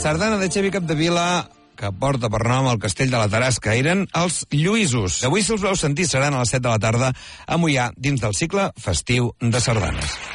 Sardana de Xavi Capdevila, que porta per nom el castell de la Tarasca. Eren els Lluïsos. Avui, si els vau sentir, seran a les 7 de la tarda a Moià, dins del cicle festiu de sardanes.